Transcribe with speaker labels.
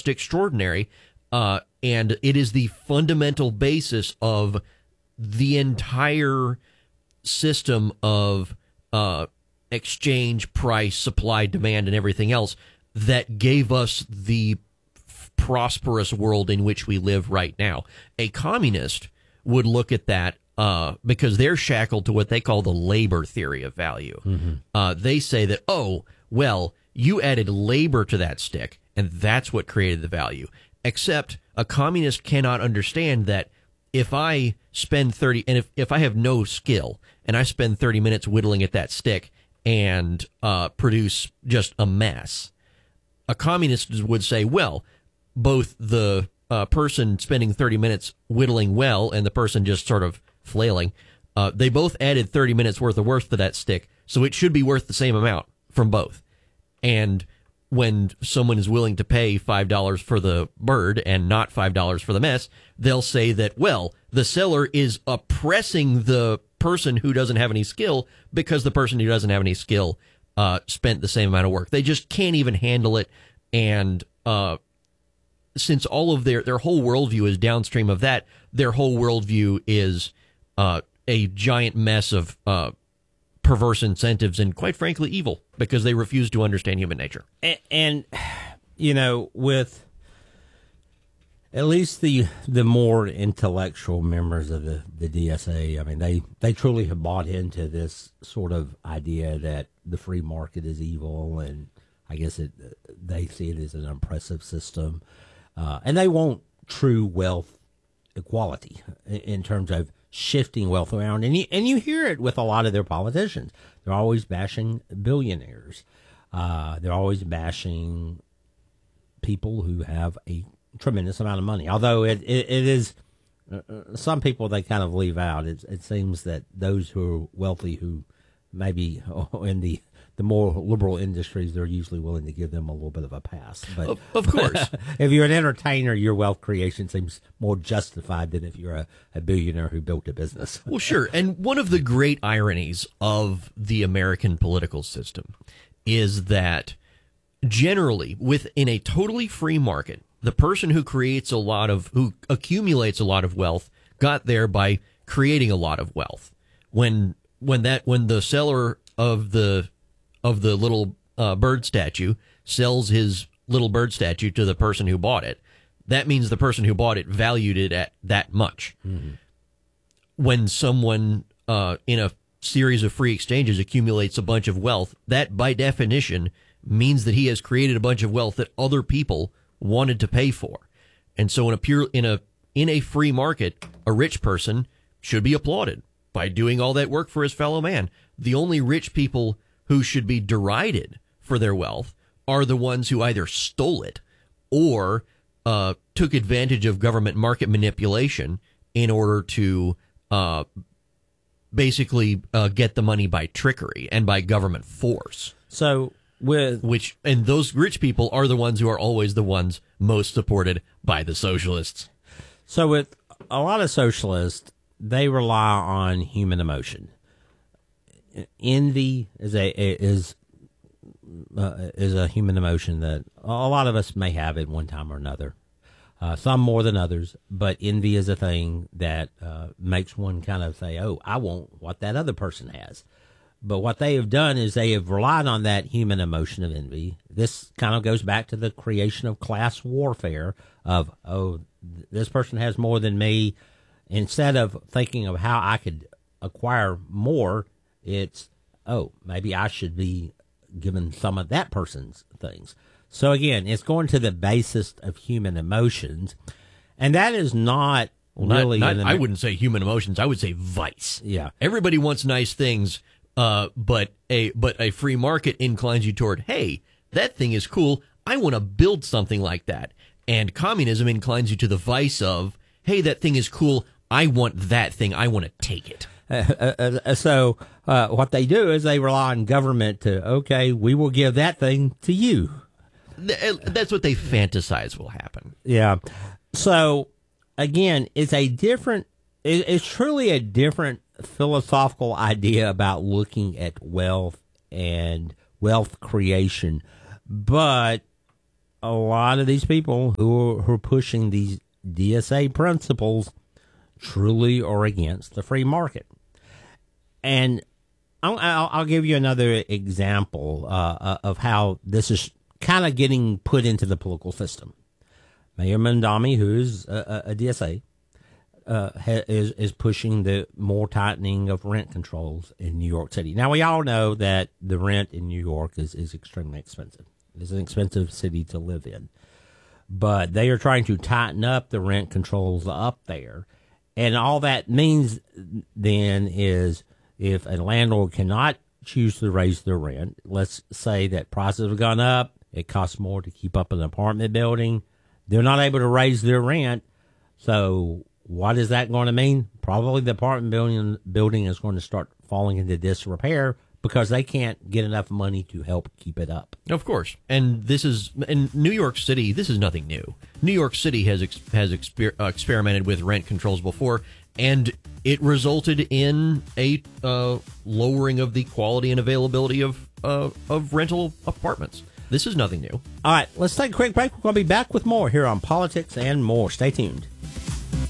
Speaker 1: just extraordinary. And it is the fundamental basis of the entire system of exchange, price, supply, demand, and everything else that gave us the prosperous world in which we live right now. A communist would look at that because they're shackled to what they call the labor theory of value. Mm-hmm. They say that, oh, well, you added labor to that stick, and that's what created the value. Except a communist cannot understand that if I spend 30, and if I have no skill, and I spend 30 minutes whittling at that stick and produce just a mess, a communist would say, well, both the person spending 30 minutes whittling well and the person just sort of flailing, they both added 30 minutes worth of work to that stick, so it should be worth the same amount from both. And when someone is willing to pay $5 for the bird and not $5 for the mess, they'll say that, well, the seller is oppressing the person who doesn't have any skill because the person who doesn't have any skill spent the same amount of work. They just can't even handle it. And since all of their whole worldview is downstream of that, their whole worldview is a giant mess of perverse incentives and, quite frankly, evil, because they refuse to understand human nature.
Speaker 2: And you know, with at least the more intellectual members of the DSA, I mean, they truly have bought into this sort of idea that the free market is evil, and I guess they see it as an oppressive system, and they want true wealth equality in terms of shifting wealth around, and you hear it with a lot of their politicians. They're always bashing billionaires. They're always bashing people who have a tremendous amount of money. Although it is some people they kind of leave out. It seems that those who are wealthy, who maybe in the more liberal industries, they're usually willing to give them a little bit of a pass. But
Speaker 1: of course,
Speaker 2: if you're an entertainer, your wealth creation seems more justified than if you're a billionaire who built a business.
Speaker 1: Well, sure. And one of the great ironies of the American political system is that generally, within a totally free market, the person who accumulates a lot of wealth got there by creating a lot of wealth. When the seller of the little bird statue sells his little bird statue to the person who bought it, that means the person who bought it valued it at that much. Mm-hmm. When someone in a series of free exchanges accumulates a bunch of wealth, that by definition means that he has created a bunch of wealth that other people wanted to pay for. And so in a free market, a rich person should be applauded by doing all that work for his fellow man. The only rich people who should be derided for their wealth are the ones who either stole it or took advantage of government market manipulation in order to basically get the money by trickery and by government force.
Speaker 2: So
Speaker 1: and those rich people are the ones who are always the ones most supported by the socialists.
Speaker 2: So with a lot of socialists, they rely on human emotion. Envy is a human emotion that a lot of us may have at one time or another. Some more than others, but envy is a thing that makes one kind of say, "Oh, I want what that other person has." But what they have done is they have relied on that human emotion of envy. This kind of goes back to the creation of class warfare of, oh, this person has more than me. Instead of thinking of how I could acquire more, it's, oh, maybe I should be given some of that person's things. So again, it's going to the basis of human emotions, and that is not really.
Speaker 1: I wouldn't say human emotions. I would say vice.
Speaker 2: Yeah,
Speaker 1: everybody wants nice things, but a free market inclines you toward, hey, that thing is cool. I want to build something like that. And communism inclines you to the vice of, hey, that thing is cool. I want that thing. I want to take it.
Speaker 2: So what they do is they rely on government to, okay, we will give that thing to you.
Speaker 1: That's what they fantasize will happen.
Speaker 2: Yeah. So, again, it's truly a different philosophical idea about looking at wealth and wealth creation. But a lot of these people who are pushing these DSA principles truly are against the free market. And I'll give you another example of how this is kind of getting put into the political system. Mayor Mamdani, who's a DSA, is pushing the more tightening of rent controls in New York City. Now, we all know that the rent in New York is extremely expensive. It's an expensive city to live in. But they are trying to tighten up the rent controls up there. And all that means then is if a landlord cannot choose to raise their rent, let's say that prices have gone up, it costs more to keep up an apartment building, they're not able to raise their rent. So what is that going to mean? Probably the apartment building is going to start falling into disrepair because they can't get enough money to help keep it up.
Speaker 1: Of course. And this is in New York City. This is nothing new. New York City has experimented with rent controls before, and it resulted in a lowering of the quality and availability of rental apartments. This is nothing new.
Speaker 2: All right, let's take a quick break. We're going to be back with more here on Politics and More. Stay tuned.